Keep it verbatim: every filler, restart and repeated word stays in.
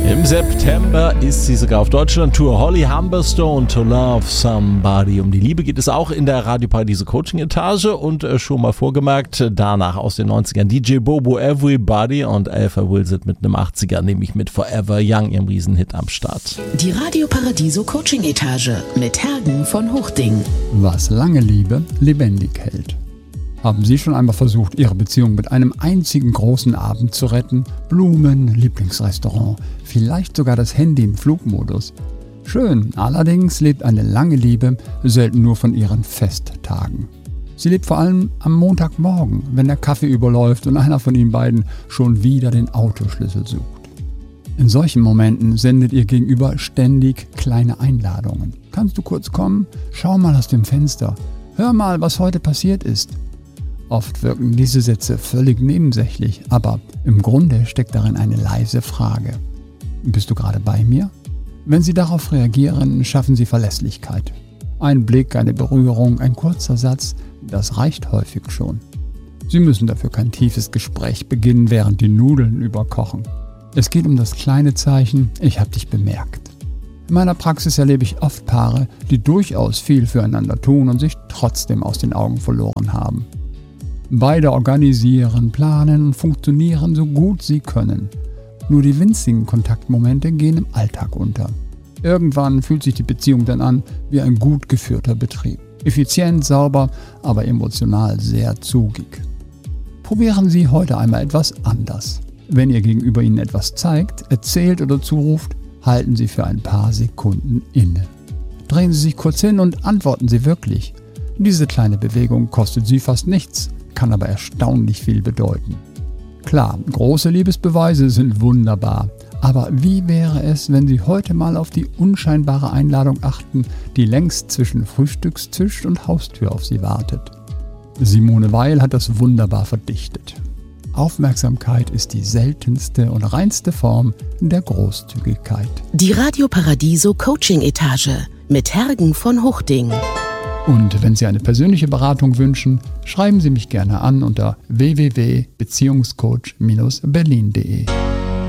Im September ist sie sogar auf Deutschland-Tour. Holly Humberstone, To Love Somebody. Um die Liebe geht es auch in der Radio Paradiso Coaching-Etage. Und äh, schon mal vorgemerkt, danach aus den neunzigern D J Bobo, Everybody und Alpha Will sind mit einem achtziger, nämlich mit Forever Young, ihrem Riesenhit am Start. Die Radio Paradiso Coaching-Etage mit Hergen von Hochding. Was lange Liebe lebendig hält. Haben Sie schon einmal versucht, Ihre Beziehung mit einem einzigen großen Abend zu retten? Blumen, Lieblingsrestaurant, vielleicht sogar das Handy im Flugmodus. Schön, allerdings lebt eine lange Liebe selten nur von ihren Festtagen. Sie lebt vor allem am Montagmorgen, wenn der Kaffee überläuft und einer von Ihnen beiden schon wieder den Autoschlüssel sucht. In solchen Momenten sendet Ihr Gegenüber ständig kleine Einladungen. Kannst du kurz kommen? Schau mal aus dem Fenster. Hör mal, was heute passiert ist. Oft wirken diese Sätze völlig nebensächlich, aber im Grunde steckt darin eine leise Frage. Bist du gerade bei mir? Wenn Sie darauf reagieren, schaffen Sie Verlässlichkeit. Ein Blick, eine Berührung, ein kurzer Satz, das reicht häufig schon. Sie müssen dafür kein tiefes Gespräch beginnen, während die Nudeln überkochen. Es geht um das kleine Zeichen, ich habe dich bemerkt. In meiner Praxis erlebe ich oft Paare, die durchaus viel füreinander tun und sich trotzdem aus den Augen verloren haben. Beide organisieren, planen und funktionieren so gut sie können. Nur die winzigen Kontaktmomente gehen im Alltag unter. Irgendwann fühlt sich die Beziehung dann an wie ein gut geführter Betrieb. Effizient, sauber, aber emotional sehr zugig. Probieren Sie heute einmal etwas anders. Wenn Ihr Gegenüber Ihnen etwas zeigt, erzählt oder zuruft, halten Sie für ein paar Sekunden inne. Drehen Sie sich kurz hin und antworten Sie wirklich. Diese kleine Bewegung kostet Sie fast nichts, kann aber erstaunlich viel bedeuten. Klar, große Liebesbeweise sind wunderbar, aber wie wäre es, wenn Sie heute mal auf die unscheinbare Einladung achten, die längst zwischen Frühstückstisch und Haustür auf Sie wartet? Simone Weil hat das wunderbar verdichtet. Aufmerksamkeit ist die seltenste und reinste Form der Großzügigkeit. Die Radio Paradiso Coaching-Etage mit Hergen von Hochding. Und wenn Sie eine persönliche Beratung wünschen, schreiben Sie mich gerne an unter w w w punkt beziehungscoach Bindestrich berlin punkt de.